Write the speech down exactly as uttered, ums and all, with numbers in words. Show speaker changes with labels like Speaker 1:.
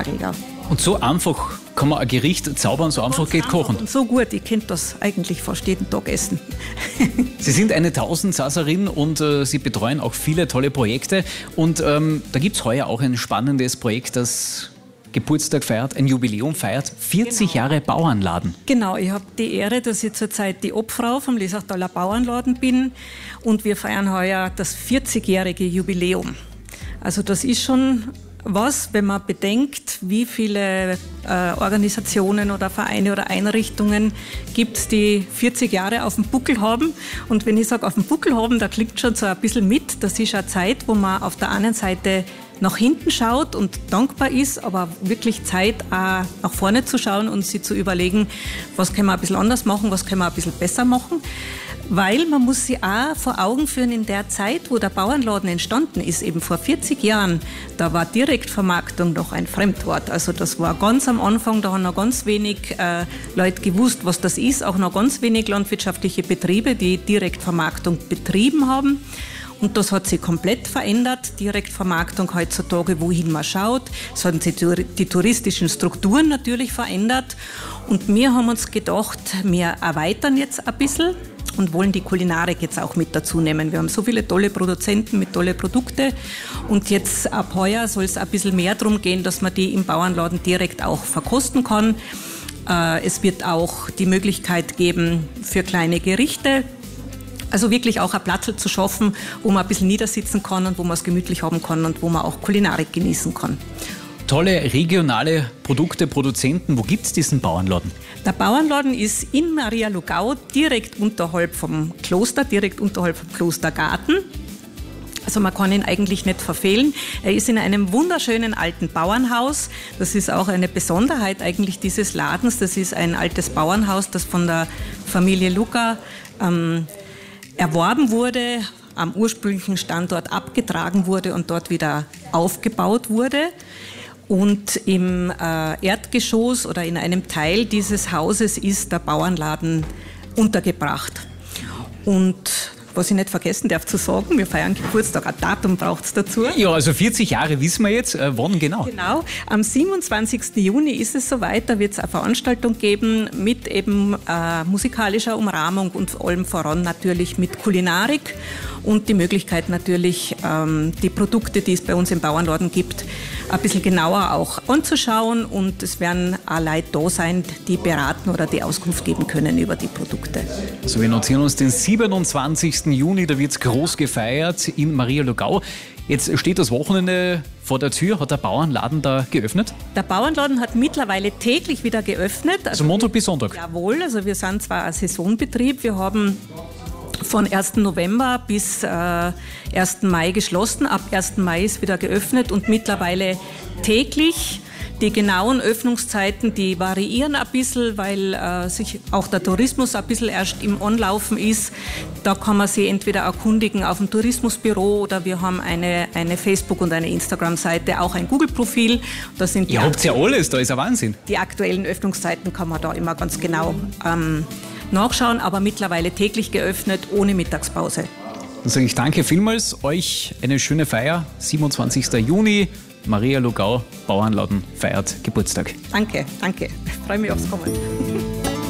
Speaker 1: Spargel, ja.
Speaker 2: Und so einfach kann man ein Gericht zaubern, so einfach
Speaker 1: Ganz
Speaker 2: geht
Speaker 1: einfach
Speaker 2: kochen.
Speaker 1: und so gut, ich könnte das eigentlich fast jeden Tag essen.
Speaker 2: Sie sind eine Tausendsasserin und äh, Sie betreuen auch viele tolle Projekte. Und ähm, da gibt es heuer auch ein spannendes Projekt, das Geburtstag feiert, ein Jubiläum feiert. vierzig
Speaker 1: Genau.
Speaker 2: Jahre Bauernladen.
Speaker 1: Genau, ich habe die Ehre, dass ich zurzeit die Obfrau vom Lesachtaler Bauernladen bin und wir feiern heuer das vierzigjährige Jubiläum. Also das ist schon was, wenn man bedenkt, wie viele äh, Organisationen oder Vereine oder Einrichtungen gibt es, die vierzig Jahre auf dem Buckel haben. Und wenn ich sage auf dem Buckel haben, da klingt schon so ein bisschen mit. Das ist eine Zeit, wo man auf der einen Seite nach hinten schaut und dankbar ist, aber wirklich Zeit, auch nach vorne zu schauen und sich zu überlegen, was können wir ein bisschen anders machen, was können wir ein bisschen besser machen. Weil man muss sich auch vor Augen führen, in der Zeit, wo der Bauernladen entstanden ist, eben vor vierzig Jahren, da war Direktvermarktung noch ein Fremdwort. Also das war ganz am Anfang, da haben noch ganz wenig äh, Leute gewusst, was das ist, auch noch ganz wenig landwirtschaftliche Betriebe, die Direktvermarktung betrieben haben. Und das hat sich komplett verändert, Direktvermarktung heutzutage, wohin man schaut. Es haben sich die touristischen Strukturen natürlich verändert. Und wir haben uns gedacht, wir erweitern jetzt ein bisschen und wollen die Kulinarik jetzt auch mit dazu nehmen. Wir haben so viele tolle Produzenten mit tollen Produkten und jetzt ab heuer soll es ein bisschen mehr darum gehen, dass man die im Bauernladen direkt auch verkosten kann. Es wird auch die Möglichkeit geben für kleine Gerichte, also wirklich auch ein Platz zu schaffen, wo man ein bisschen niedersitzen kann und wo man es gemütlich haben kann und wo man auch Kulinarik genießen kann.
Speaker 2: Tolle regionale Produkte, Produzenten. Wo gibt es diesen Bauernladen?
Speaker 1: Der Bauernladen ist in Maria Lugau, direkt unterhalb vom Kloster, direkt unterhalb vom Klostergarten. Also man kann ihn eigentlich nicht verfehlen. Er ist in einem wunderschönen alten Bauernhaus. Das ist auch eine Besonderheit eigentlich dieses Ladens. Das ist ein altes Bauernhaus, das von der Familie Lucker ähm, erworben wurde, am ursprünglichen Standort abgetragen wurde und dort wieder aufgebaut wurde. Und im äh, Erdgeschoss oder in einem Teil dieses Hauses ist der Bauernladen untergebracht. Und was ich nicht vergessen darf zu sagen, wir feiern Geburtstag, ein Datum braucht es dazu.
Speaker 2: Ja, also vierzig Jahre wissen wir jetzt. Äh, wann genau?
Speaker 1: Genau, am siebenundzwanzigsten Juni ist es soweit, da wird es eine Veranstaltung geben mit eben äh, musikalischer Umrahmung und allem voran natürlich mit Kulinarik und die Möglichkeit natürlich, ähm, die Produkte, die es bei uns im Bauernladen gibt, ein bisschen genauer auch anzuschauen und es werden auch Leute da sein, die beraten oder die Auskunft geben können über die Produkte.
Speaker 2: Also wir notieren uns den siebenundzwanzigsten Juni, da wird es groß gefeiert in Maria Lugau. Jetzt steht das Wochenende vor der Tür. Hat der Bauernladen da geöffnet?
Speaker 1: Der Bauernladen hat mittlerweile täglich wieder geöffnet.
Speaker 2: Also, also Montag bis Sonntag?
Speaker 1: Jawohl, also wir sind zwar ein Saisonbetrieb, wir haben von ersten November bis äh, ersten Mai geschlossen. Ab ersten Mai ist wieder geöffnet und mittlerweile täglich. Die genauen Öffnungszeiten, die variieren ein bisschen, weil äh, sich auch der Tourismus ein bisschen erst im Anlaufen ist. Da kann man sich entweder erkundigen auf dem Tourismusbüro oder wir haben eine, eine Facebook- und eine Instagram-Seite, auch ein Google-Profil. Da sind
Speaker 2: Ihr habt ja alles, da ist ein Wahnsinn.
Speaker 1: Die aktuellen Öffnungszeiten kann man da immer ganz genau ähm, nachschauen, aber mittlerweile täglich geöffnet, ohne Mittagspause.
Speaker 2: Dann sage ich danke vielmals, euch eine schöne Feier, siebenundzwanzigsten Juni. Maria Lugau, Bauernladen feiert Geburtstag.
Speaker 1: Danke, danke. Ich freue mich aufs Kommen.